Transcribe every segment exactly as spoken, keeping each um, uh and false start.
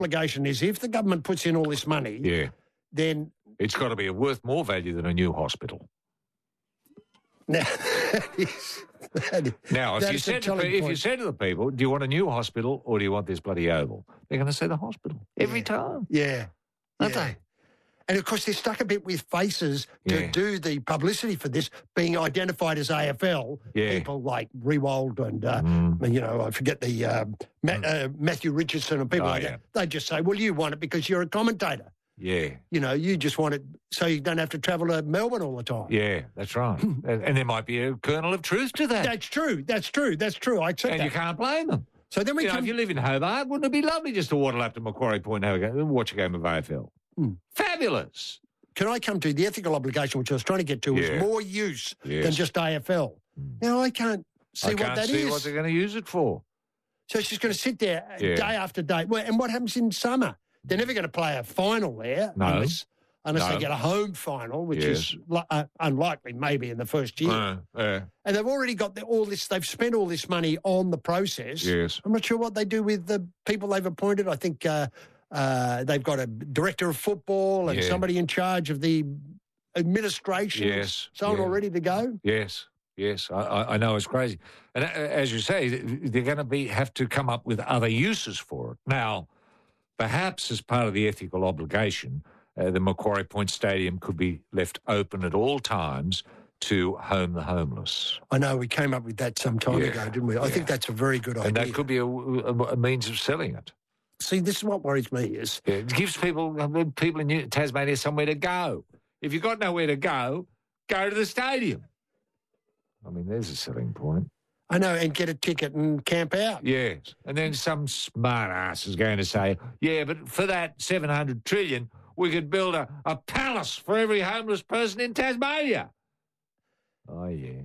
obligation is if the government puts in all this money, Yeah. then It's got to be worth more value than a new hospital. now, that is, that is, Now, if that you, is a said to, telling pe- if you point. said to the people, do you want a new hospital or do you want this bloody oval? They're going to say the hospital every Yeah. time, Yeah. aren't yeah. they? And, of course, they're stuck a bit with faces to Yeah. do the publicity for this, being identified as A F L. Yeah. People like Rewald and, uh, Mm. you know, I forget the um, Ma- uh, Matthew Richardson and people Oh, like yeah. that. They just say, well, you want it because you're a commentator. Yeah, You know, you just want it so you don't have to travel to Melbourne all the time. yeah, that's right. and, and there might be a kernel of truth to that. That's true. That's true. That's true. I accept and that. you can't blame them. So then we You know, come... if you live in Hobart, wouldn't it be lovely just to waddle up to Macquarie Point and have a go, watch a game of A F L? Hmm. Fabulous. Can I come to the ethical obligation, which I was trying to get to, Yeah. is more use Yes. than just A F L. Now, I can't see I what can't that see is. what they're going to use it for. So she's going to sit there Yeah. day after day. Well, and what happens in summer? They're never going to play a final there No. unless, unless No. they get a home final, which Yes. is li- uh, unlikely maybe in the first year. Uh, uh, And they've already got the, all this, they've spent all this money on the process. yes. I'm not sure what they do with the people they've appointed. I think uh, uh, they've got a director of football and Yeah. somebody in charge of the administration. Yes, So on yeah. all ready to go. Yes, yes, I, I, I know it's crazy, and uh, as you say, they're going to be have to come up with other uses for it. Now, perhaps as part of the ethical obligation, uh, the Macquarie Point Stadium could be left open at all times to home the homeless, I know we came up with that some time Yeah. ago, didn't we? I Yeah. think that's a very good and idea. that could be a, a, a means of selling it. See, this is what worries me is It gives people people in New- Tasmania somewhere to go. If you've got nowhere to go, go to the stadium. I mean, there's a selling point. I know, and get a ticket and camp out. Yes. And then some smart ass is going to say, yeah, but for that seven hundred trillion, we could build a, a palace for every homeless person in Tasmania. Oh, yeah.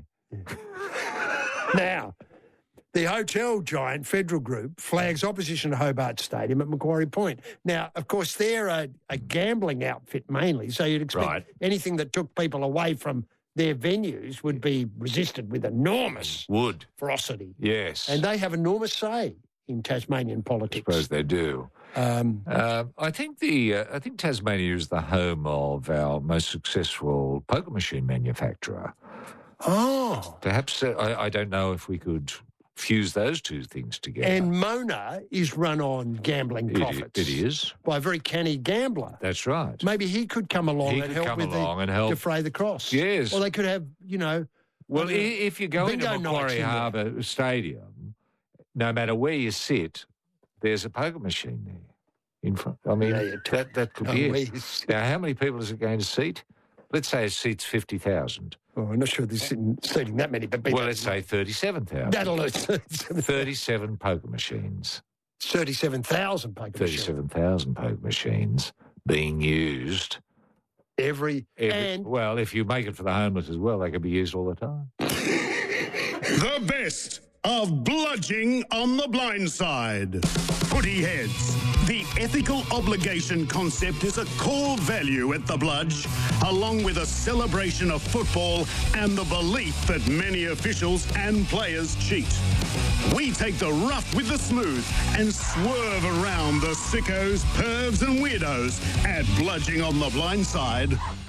Now, the hotel giant Federal Group flags opposition to Hobart Stadium at Macquarie Point. Now, of course, they're a, a gambling outfit mainly, so you'd expect Right. anything that took people away from their venues would be resisted with enormous Would. ferocity. Yes. And they have enormous say in Tasmanian I politics. suppose they do. Um, Uh, I think the uh, I think Tasmania is the home of our most successful poker machine manufacturer. oh. Perhaps uh, I, I don't know if we could fuse those two things together. And Mona is run on gambling It i- profits. it is. By a very canny gambler. That's right. Maybe he could come along He and could help come with along the and help. defray the cross. Yes. Or they could have, you know. Well, uh, i- if you go into bingo nights Macquarie in there. Harbour Stadium, no matter where you sit, there's a poker machine there in front. I mean, Yeah, you t- that, that could no, be where it. you sit. Now, how many people is it going to seat? Let's say it seats fifty thousand. Oh, I'm not sure they're sitting, seating that many, but be Well, that- let's say thirty-seven thousand. that'll thirty-seven poker machines. thirty-seven thousand poker machines. thirty-seven thousand poker machines being used. Every, Every, and well, if you make it for the homeless as well, they can be used all the time. The best of bludging on the blind side. Footy heads. The ethical obligation concept is a core value at the Bludge, along with a celebration of football and the belief that many officials and players cheat. We take the rough with the smooth and swerve around the sickos, pervs and weirdos at Bludging on the Blind Side.